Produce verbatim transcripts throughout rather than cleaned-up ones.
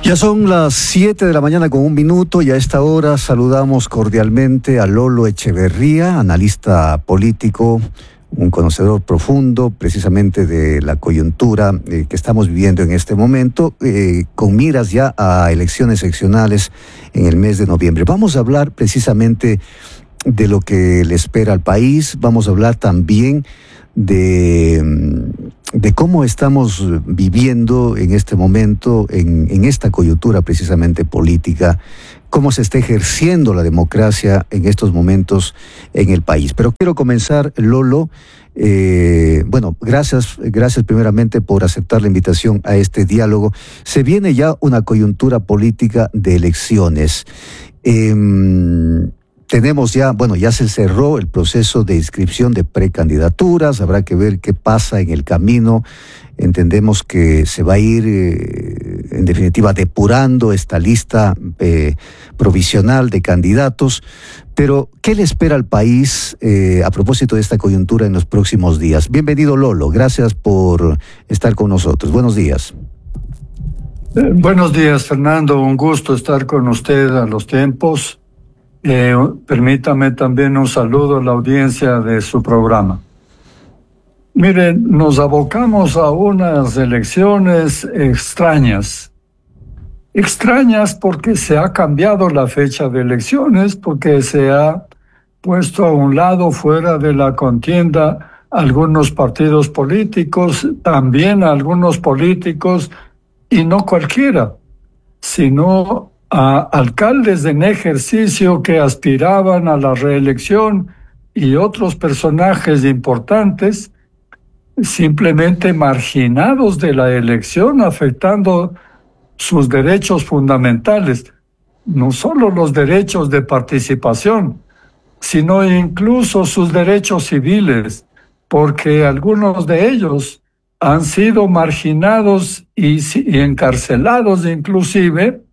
Ya son las siete de la mañana con un minuto y a esta hora saludamos cordialmente a Lolo Echeverría, analista político, un conocedor profundo precisamente de la coyuntura eh, que estamos viviendo en este momento, eh, con miras ya a elecciones seccionales en el mes de noviembre. Vamos a hablar precisamente de lo que le espera al país, vamos a hablar también de, de cómo estamos viviendo en este momento, en, en esta coyuntura precisamente política, cómo se está ejerciendo la democracia en estos momentos en el país. Pero quiero comenzar, Lolo, eh, bueno, gracias, gracias primeramente por aceptar la invitación a este diálogo. Se viene ya una coyuntura política de elecciones. Eh, Tenemos ya, bueno, ya se cerró el proceso de inscripción de precandidaturas, habrá que ver qué pasa en el camino. Entendemos que se va a ir, eh, en definitiva, depurando esta lista eh, provisional de candidatos. Pero, ¿qué le espera al país eh, a propósito de esta coyuntura en los próximos días? Bienvenido, Lolo, gracias por estar con nosotros. Buenos días. Eh, buenos días, Fernando, un gusto estar con usted a los tiempos. Eh, permítame también un saludo a la audiencia de su programa. Miren, nos abocamos a unas elecciones extrañas. Extrañas porque se ha cambiado la fecha de elecciones, porque se ha puesto a un lado, fuera de la contienda, algunos partidos políticos, también algunos políticos, y no cualquiera, sino a alcaldes en ejercicio que aspiraban a la reelección y otros personajes importantes simplemente marginados de la elección, afectando sus derechos fundamentales, no solo los derechos de participación, sino incluso sus derechos civiles, porque algunos de ellos han sido marginados y, y encarcelados inclusive.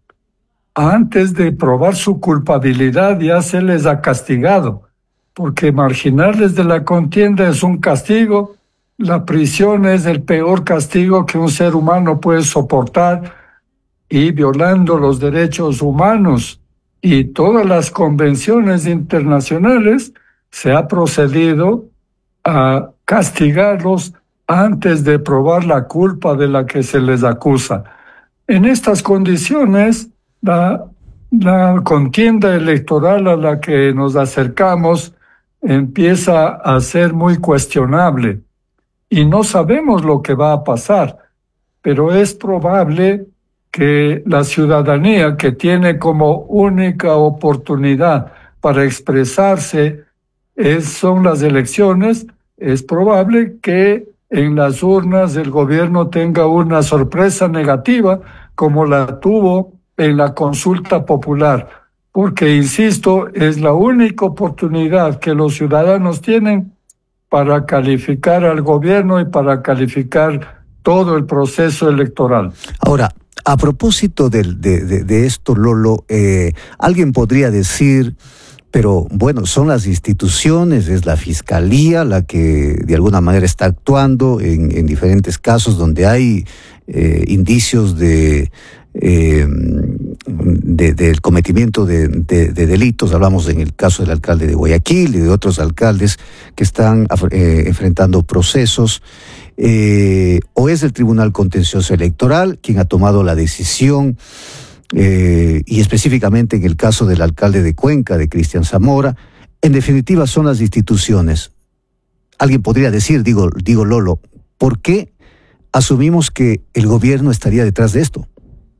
Antes de probar su culpabilidad ya se les ha castigado, porque marginarles de la contienda es un castigo. La prisión es el peor castigo que un ser humano puede soportar, y violando los derechos humanos y todas las convenciones internacionales, se ha procedido a castigarlos antes de probar la culpa de la que se les acusa. En estas condiciones, La, la contienda electoral a la que nos acercamos empieza a ser muy cuestionable y no sabemos lo que va a pasar, pero es probable que la ciudadanía, que tiene como única oportunidad para expresarse es, son las elecciones, es probable que en las urnas el gobierno tenga una sorpresa negativa como la tuvo en la consulta popular, porque, insisto, es la única oportunidad que los ciudadanos tienen para calificar al gobierno y para calificar todo el proceso electoral. Ahora, a propósito de, de, de, de esto, Lolo, eh, alguien podría decir, pero bueno, son las instituciones, es la fiscalía la que de alguna manera está actuando en, en diferentes casos donde hay eh, indicios de... Eh, de, del cometimiento de, de, de delitos. Hablamos en el caso del alcalde de Guayaquil y de otros alcaldes que están eh, enfrentando procesos, eh, o es el Tribunal Contencioso Electoral quien ha tomado la decisión, eh, y específicamente en el caso del alcalde de Cuenca, de Cristian Zamora. En definitiva son las instituciones. Alguien podría decir, digo, digo Lolo, ¿por qué asumimos que el gobierno estaría detrás de esto?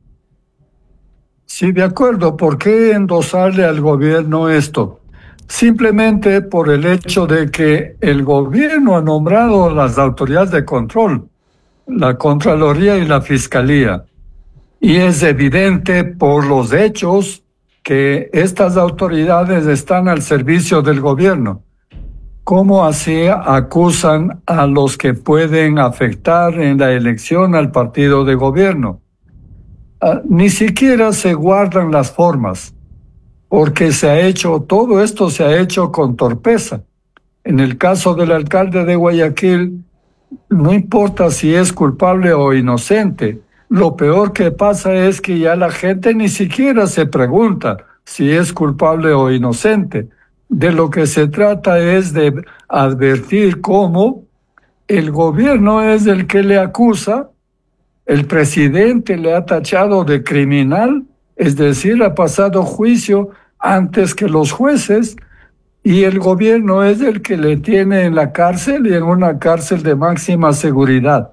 Sí, de acuerdo. ¿Por qué endosarle al gobierno esto? Simplemente por el hecho de que el gobierno ha nombrado las autoridades de control, la Contraloría y la Fiscalía. Y es evidente por los hechos que estas autoridades están al servicio del gobierno. ¿Cómo así acusan a los que pueden afectar en la elección al partido de gobierno? Uh, ni siquiera se guardan las formas, porque se ha hecho, todo esto se ha hecho con torpeza. En el caso del alcalde de Guayaquil, no importa si es culpable o inocente, Lo peor que pasa es que ya la gente ni siquiera se pregunta si es culpable o inocente. De lo que se trata es de advertir cómo el gobierno es el que le acusa, el presidente le ha tachado de criminal, es decir, ha pasado juicio antes que los jueces, y el gobierno es el que le tiene en la cárcel y en una cárcel de máxima seguridad.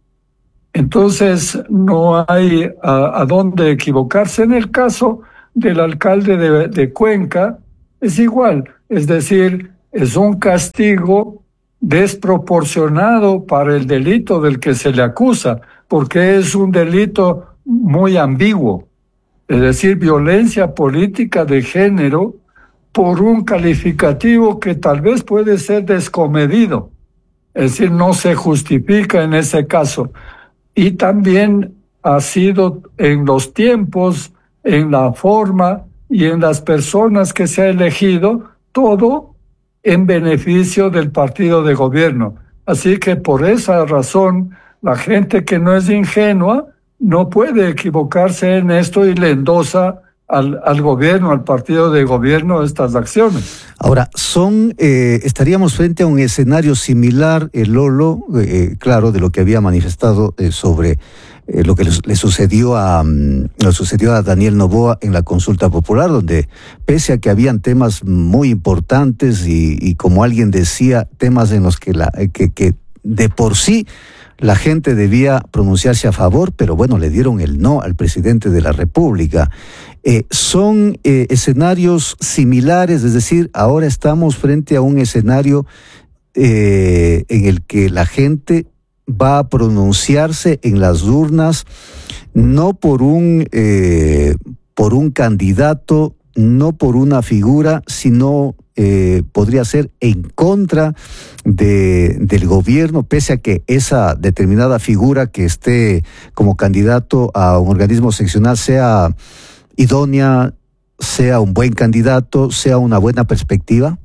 Entonces no hay a, a dónde equivocarse. En el caso del alcalde de, de Cuenca es igual, es decir, es un castigo desproporcionado para el delito del que se le acusa, porque es un delito muy ambiguo, es decir, violencia política de género por un calificativo que tal vez puede ser descomedido, es decir, no se justifica en ese caso. Y también ha sido en los tiempos, en la forma y en las personas que se ha elegido, todo en beneficio del partido de gobierno. Así que por esa razón, la gente que no es ingenua no puede equivocarse en esto y le endosa al, al gobierno, al partido de gobierno, estas acciones. Ahora, son eh, estaríamos frente a un escenario similar, el Lolo, eh, claro, de lo que había manifestado eh, sobre eh, lo que le, le sucedió a um, le sucedió a Daniel Noboa en la consulta popular, donde pese a que habían temas muy importantes y, y como alguien decía, temas en los que la que, que de por sí la gente debía pronunciarse a favor, pero bueno, le dieron el no al presidente de la República. Eh, son eh, escenarios similares, es decir, ahora estamos frente a un escenario eh, en el que la gente va a pronunciarse en las urnas no por un eh, por un candidato, no por una figura, sino eh, podría ser en contra de, del gobierno, pese a que esa determinada figura que esté como candidato a un organismo seccional sea idónea, sea un buen candidato, sea una buena perspectiva.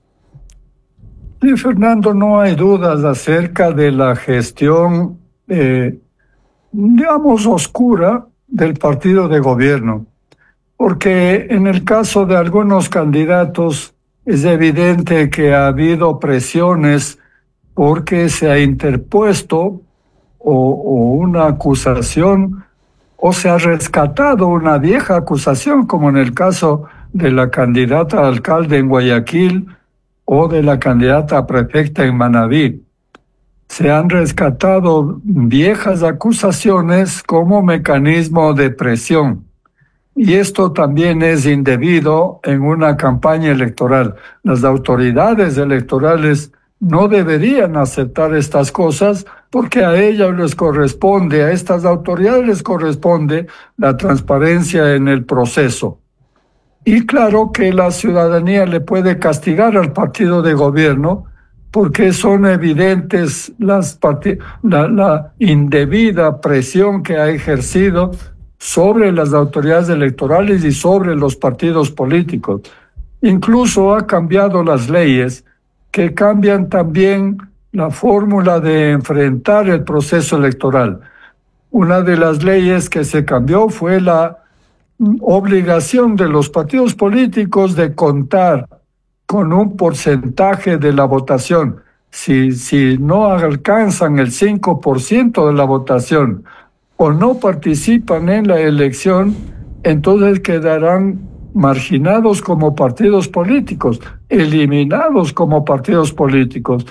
Sí, Fernando, no hay dudas acerca de la gestión, eh, digamos, oscura del partido de gobierno, porque en el caso de algunos candidatos es evidente que ha habido presiones porque se ha interpuesto o, o una acusación o se ha rescatado una vieja acusación, como en el caso de la candidata a alcalde en Guayaquil o de la candidata a prefecta en Manabí. Se han rescatado viejas acusaciones como mecanismo de presión. Y esto también es indebido en una campaña electoral. Las autoridades electorales no deberían aceptar estas cosas porque a ellas les corresponde, a estas autoridades les corresponde la transparencia en el proceso. Y claro que la ciudadanía le puede castigar al partido de gobierno porque son evidentes las la, la indebida presión que ha ejercido sobre las autoridades electorales y sobre los partidos políticos. Incluso ha cambiado las leyes que cambian también la fórmula de enfrentar el proceso electoral. Una de las leyes que se cambió fue la obligación de los partidos políticos de contar con un porcentaje de la votación. Si, si no alcanzan el cinco por ciento de la votación o no participan en la elección, entonces quedarán marginados como partidos políticos, eliminados como partidos políticos.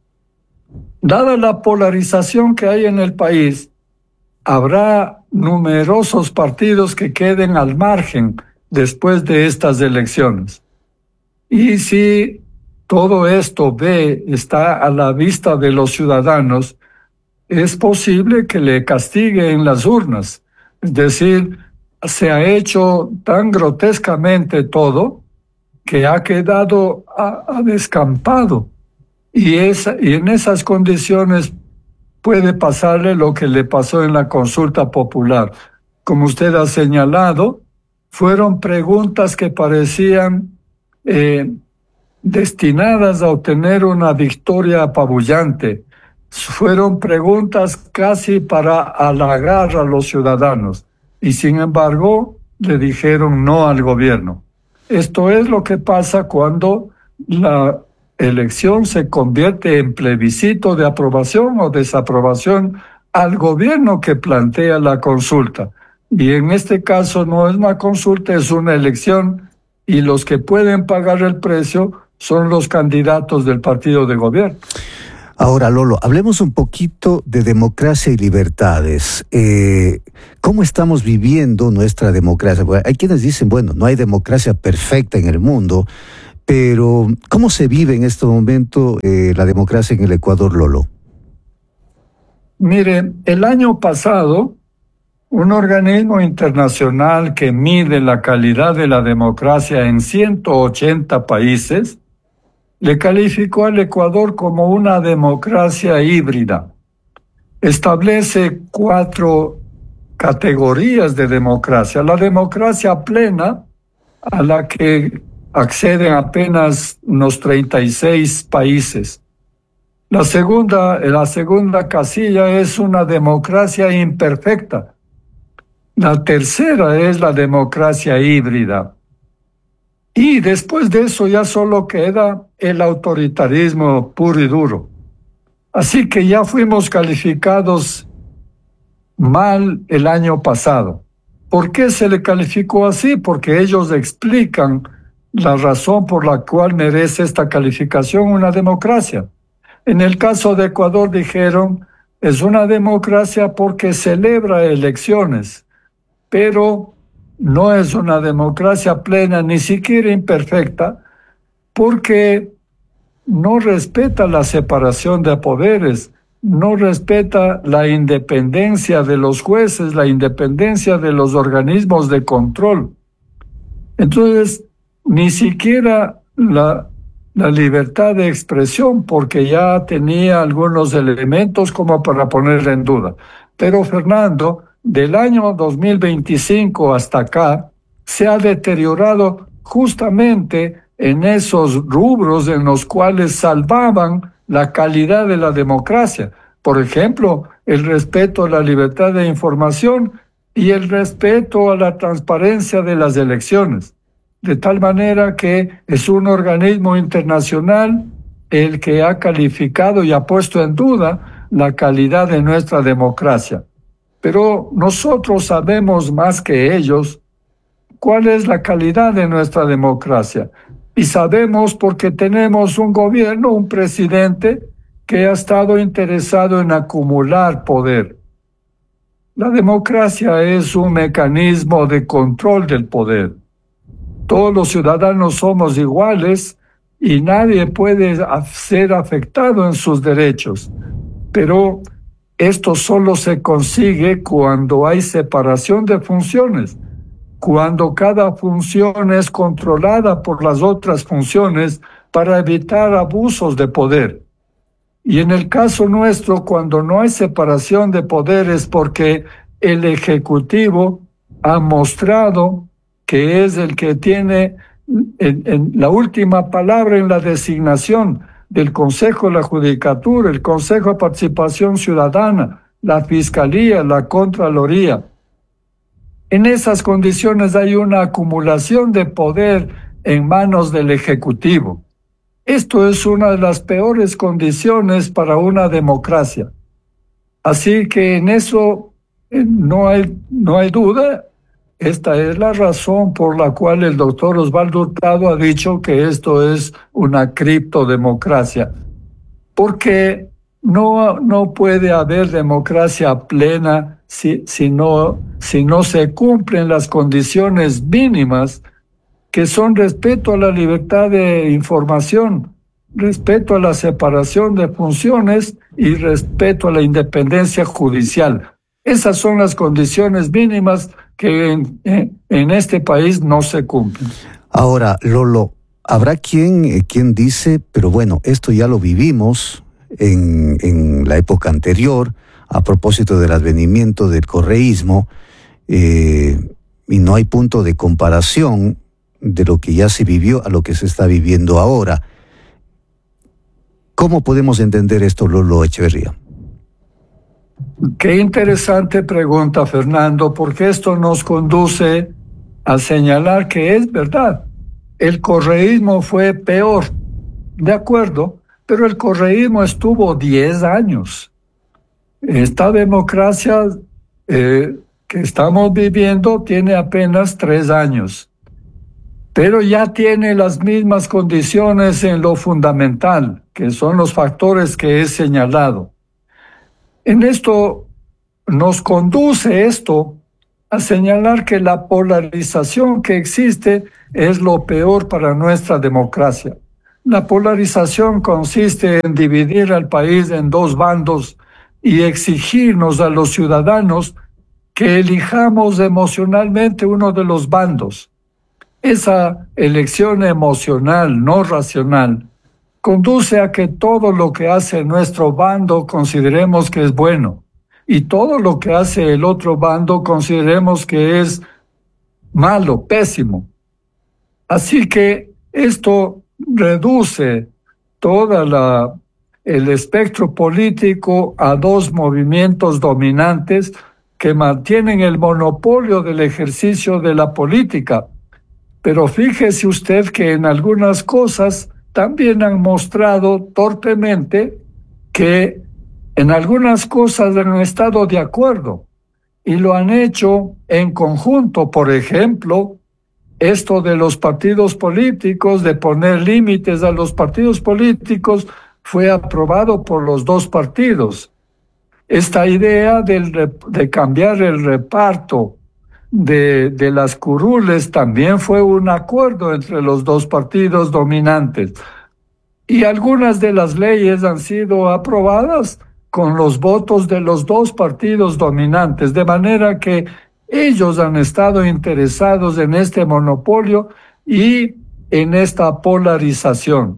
Dada la polarización que hay en el país, habrá numerosos partidos que queden al margen después de estas elecciones. Y si todo esto ve, está a la vista de los ciudadanos, es posible que le castigue en las urnas. Es decir, se ha hecho tan grotescamente todo que ha quedado a, a descampado. Y, esa, y en esas condiciones puede pasarle lo que le pasó en la consulta popular. Como usted ha señalado, fueron preguntas que parecían eh, destinadas a obtener una victoria apabullante. fueron preguntas casi para halagar a los ciudadanos y sin embargo le dijeron no al gobierno. Esto es lo que pasa cuando la elección se convierte en plebiscito de aprobación o desaprobación al gobierno que plantea la consulta. Y en este caso no es una consulta, es una elección y los que pueden pagar el precio son los candidatos del partido de gobierno. Ahora, Lolo, hablemos un poquito de democracia y libertades. Eh, ¿Cómo estamos viviendo nuestra democracia? Porque hay quienes dicen, bueno, no hay democracia perfecta en el mundo, pero ¿cómo se vive en este momento eh, la democracia en el Ecuador, Lolo? Mire, el año pasado, un organismo internacional que mide la calidad de la democracia en ciento ochenta países le calificó al Ecuador como una democracia híbrida. Establece cuatro categorías de democracia. La democracia plena, a la que acceden apenas unos treinta y seis países. La segunda, la segunda casilla es una democracia imperfecta. La tercera es la democracia híbrida. Y después de eso ya solo queda el autoritarismo puro y duro. Así que ya fuimos calificados mal el año pasado. ¿Por qué se le calificó así? Porque ellos explican la razón por la cual merece esta calificación una democracia. En el caso de Ecuador dijeron, es una democracia porque celebra elecciones, pero no es una democracia plena, ni siquiera imperfecta, porque no respeta la separación de poderes, no respeta la independencia de los jueces, la independencia de los organismos de control. Entonces, ni siquiera la, la libertad de expresión, porque ya tenía algunos elementos como para ponerla en duda. Pero, Fernando, del año dos mil veinticinco hasta acá, se ha deteriorado justamente en esos rubros en los cuales salvaban la calidad de la democracia. Por ejemplo, el respeto a la libertad de información y el respeto a la transparencia de las elecciones. De tal manera que es un organismo internacional el que ha calificado y ha puesto en duda la calidad de nuestra democracia. Pero nosotros sabemos más que ellos cuál es la calidad de nuestra democracia. Y sabemos porque tenemos un gobierno, un presidente que ha estado interesado en acumular poder. La democracia es un mecanismo de control del poder. Todos los ciudadanos somos iguales y nadie puede ser afectado en sus derechos. Pero esto solo se consigue cuando hay separación de funciones, cuando cada función es controlada por las otras funciones para evitar abusos de poder. Y en el caso nuestro, cuando no hay separación de poderes, porque el Ejecutivo ha mostrado que es el que tiene en, en la última palabra en la designación del Consejo de la Judicatura, el Consejo de Participación Ciudadana, la Fiscalía, la Contraloría. En esas condiciones hay una acumulación de poder en manos del Ejecutivo. Esto es una de las peores condiciones para una democracia. Así que en eso eh, no hay, no hay duda. Esta es la razón por la cual el doctor Osvaldo Hurtado ha dicho que esto es una criptodemocracia. Porque no, no puede haber democracia plena si, si, no, si no se cumplen las condiciones mínimas que son respeto a la libertad de información, respeto a la separación de funciones y respeto a la independencia judicial. Esas son las condiciones mínimas que en, en este país no se cumplen. Ahora, Lolo, habrá quien, quien dice, pero bueno, esto ya lo vivimos en, en la época anterior, a propósito del advenimiento del correísmo, eh, y no hay punto de comparación de lo que ya se vivió a lo que se está viviendo ahora. ¿Cómo podemos entender esto, Lolo Echeverría? Qué interesante pregunta, Fernando, porque esto nos conduce a señalar que es verdad. El correísmo fue peor, de acuerdo, pero el correísmo estuvo diez años. Esta democracia eh, que estamos viviendo tiene apenas tres años, pero ya tiene las mismas condiciones en lo fundamental, que son los factores que he señalado. En esto nos conduce esto a señalar que la polarización que existe es lo peor para nuestra democracia. La polarización consiste en dividir al país en dos bandos y exigirnos a los ciudadanos que elijamos emocionalmente uno de los bandos. Esa elección emocional, no racional, conduce a que todo lo que hace nuestro bando consideremos que es bueno y todo lo que hace el otro bando consideremos que es malo, pésimo. Así que esto reduce todo la, el espectro político a dos movimientos dominantes que mantienen el monopolio del ejercicio de la política. Pero fíjese usted que en algunas cosas también han mostrado torpemente que en algunas cosas han estado de acuerdo y lo han hecho en conjunto. Por ejemplo, esto de los partidos políticos, de poner límites a los partidos políticos, fue aprobado por los dos partidos. Esta idea del, de cambiar el reparto de, de las curules también fue un acuerdo entre los dos partidos dominantes. Y algunas de las leyes han sido aprobadas con los votos de los dos partidos dominantes, de manera que ellos han estado interesados en este monopolio y en esta polarización.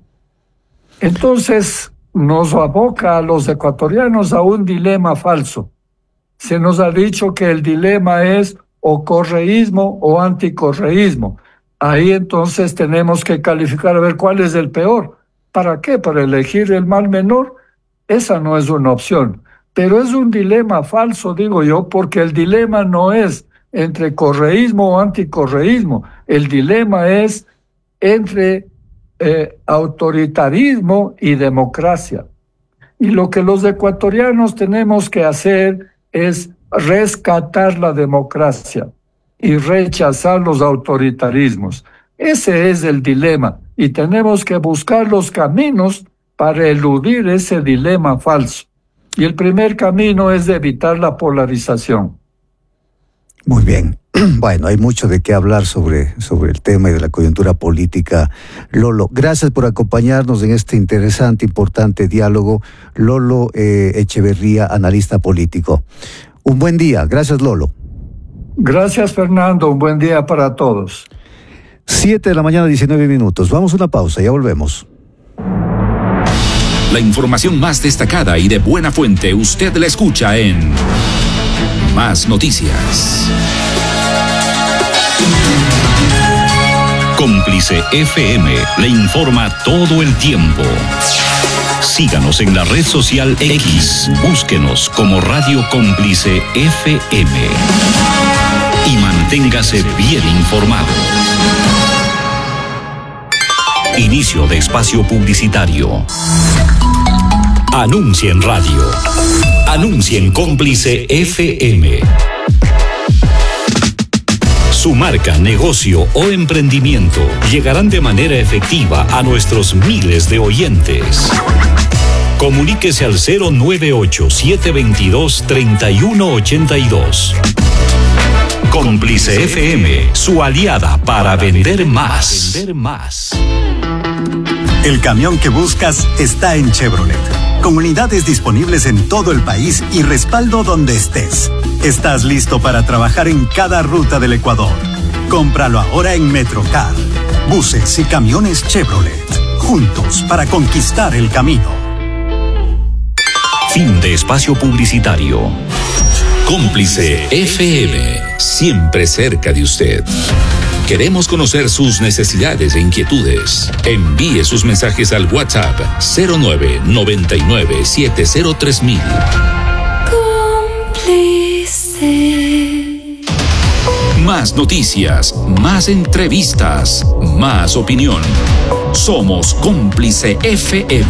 Entonces, nos aboca a los ecuatorianos a un dilema falso. Se nos ha dicho que el dilema es o correísmo o anticorreísmo. Ahí entonces tenemos que calificar a ver cuál es el peor. ¿Para qué? ¿Para elegir el mal menor? Esa no es una opción. Pero es un dilema falso, digo yo, porque el dilema no es entre correísmo o anticorreísmo. El dilema es entre eh, autoritarismo y democracia. Y lo que los ecuatorianos tenemos que hacer es rescatar la democracia y rechazar los autoritarismos. Ese es el dilema y tenemos que buscar los caminos para eludir ese dilema falso. Y el primer camino es de evitar la polarización. Muy bien. Bueno, hay mucho de qué hablar sobre, sobre el tema y de la coyuntura política. Lolo, gracias por acompañarnos en este interesante, importante diálogo. Lolo eh, Echeverría, analista político. Un buen día. Gracias, Lolo. Gracias, Fernando. Un buen día para todos. Siete de la mañana, diecinueve minutos. Vamos a una pausa, ya volvemos. La información más destacada y de buena fuente usted la escucha en Más Noticias. Cómplice F M le informa todo el tiempo. Síganos en la red social X, búsquenos como Radio Cómplice F M y manténgase bien informado. Inicio de espacio publicitario. Anuncia en radio. Anuncia en Cómplice F M. Su marca, negocio o emprendimiento llegarán de manera efectiva a nuestros miles de oyentes. Comuníquese al cero nueve ocho, siete dos dos, tres uno ocho dos. Cómplice F M, su aliada para vender más. Vender más. El camión que buscas está en Chevrolet. Con unidades disponibles en todo el país y respaldo donde estés. Estás listo para trabajar en cada ruta del Ecuador. Cómpralo ahora en Metrocar. Buses y camiones Chevrolet. Juntos para conquistar el camino. Fin de espacio publicitario. Cómplice F M, siempre cerca de usted. Queremos conocer sus necesidades e inquietudes. Envíe sus mensajes al WhatsApp cero nueve, noventa y nueve, siete cero tres mil. Cómplice. Más noticias, más entrevistas, más opinión. Somos Cómplice F M.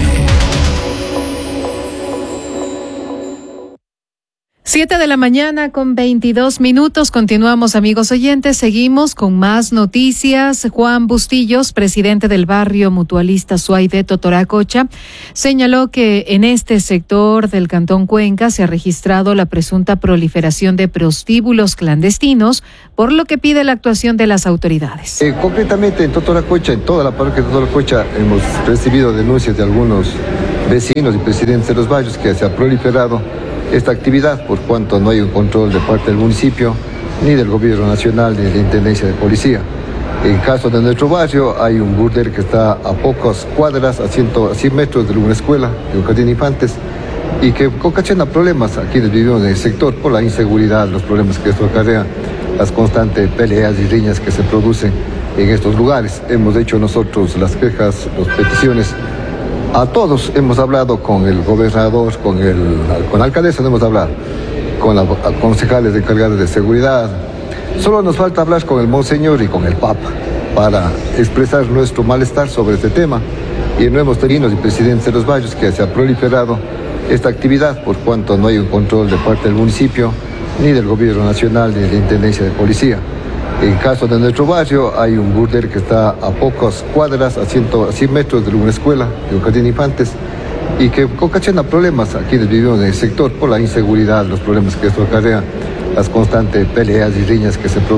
Siete de la mañana con veintidós minutos. Continuamos, amigos oyentes. Seguimos con más noticias. Juan Bustillos, presidente del barrio mutualista Suay de Totoracocha, señaló que en este sector del Cantón Cuenca se ha registrado la presunta proliferación de prostíbulos clandestinos, por lo que pide la actuación de las autoridades. Eh, concretamente en Totoracocha, en toda la parroquia de Totoracocha, hemos recibido denuncias de algunos vecinos y presidentes de los barrios que se ha proliferado esta actividad por cuanto no hay un control de parte del municipio, ni del gobierno nacional, ni de la intendencia de policía. En caso de nuestro barrio hay un burdel que está a pocas cuadras, a, cien, a cien metros de una escuela, de un jardín de infantes, y que ocasiona problemas a quienes vivimos en el sector por la inseguridad, los problemas que esto acarrea, las constantes peleas y riñas que se producen en estos lugares. Hemos hecho nosotros las quejas, las peticiones. A todos hemos hablado con el gobernador, con, el, con la alcaldesa, no hemos hablado, con los concejales encargados de seguridad. Solo nos falta hablar con el monseñor y con el papa para expresar nuestro malestar sobre este tema. Y nuevos terinos y presidentes de los barrios que se ha proliferado esta actividad por cuanto no hay un control de parte del municipio, ni del gobierno nacional, ni de la intendencia de policía. En caso de nuestro barrio hay un burdel que está a pocas cuadras, a, cien, a cien metros de una escuela, de un jardín de infantes, y que ocasiona problemas a quienes vivimos en el sector por la inseguridad, los problemas que esto acarrea, las constantes peleas y riñas que se producen.